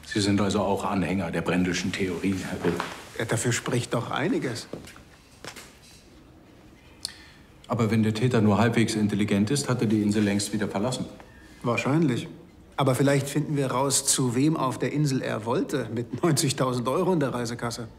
Sie sind also auch Anhänger der Brendelschen Theorie, Herr Bill. Ja, dafür spricht doch einiges. Aber wenn der Täter nur halbwegs intelligent ist, hat er die Insel längst wieder verlassen. Wahrscheinlich. Aber vielleicht finden wir raus, zu wem auf der Insel er wollte, mit 90.000 € in der Reisekasse.